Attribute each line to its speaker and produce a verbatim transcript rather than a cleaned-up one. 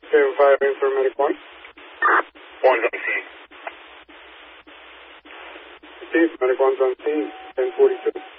Speaker 1: seven five in for Medic one.
Speaker 2: One's on scene.
Speaker 1: Steve, Medic one's on scene, ten forty-two.